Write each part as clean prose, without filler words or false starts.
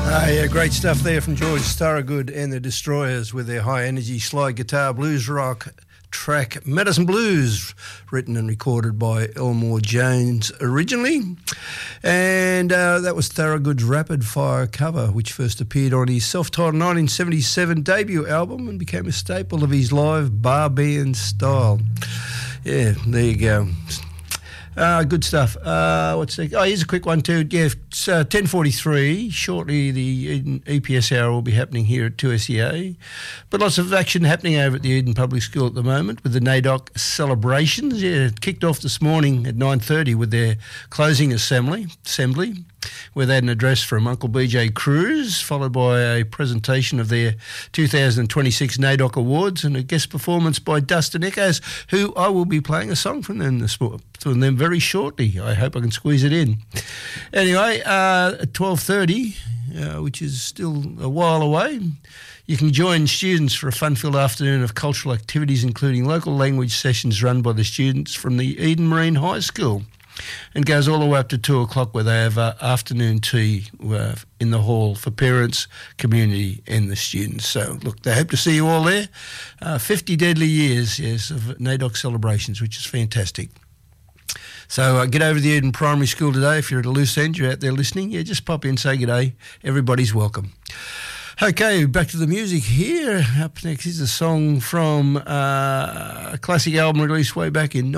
Yeah, great stuff there from George Thorogood and the Destroyers with their high-energy slide guitar blues rock track Medicine Blues, written and recorded by Elmore Jones originally. And that was Thorogood's Rapid Fire cover, which first appeared on his self-titled 1977 debut album and became a staple of his live bar band style. Yeah, there you go. Good stuff. What's the? Oh, here's a quick one too. Yeah, it's 10:43. Shortly, the EPS hour will be happening here at 2SEA. But lots of action happening over at the Eden Public School at the moment with the NAIDOC celebrations. Yeah, it kicked off this morning at 9:30 with their closing assembly, where they had an address from Uncle BJ Cruz, followed by a presentation of their 2026 NAIDOC Awards and a guest performance by Dustin Echoes, who I will be playing a song from them very shortly. I hope I can squeeze it in. Anyway, at 12:30, which is still a while away, you can join students for a fun-filled afternoon of cultural activities, including local language sessions run by the students from the Eden Marine High School. And goes all the way up to 2 o'clock where they have afternoon tea in the hall for parents, community and the students. So, look, they hope to see you all there. 50 deadly years, yes, of NAIDOC celebrations, which is fantastic. So get over to the Eden Primary School today. If you're at a loose end, you're out there listening, yeah, just pop in, say good day. Everybody's welcome. Okay, back to the music here. Up next is a song from a classic album released way back in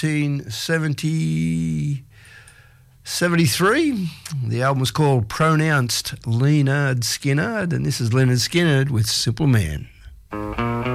1973. The album was called Pronounced Lynyrd Skynyrd, and this is Lynyrd Skynyrd with Simple Man.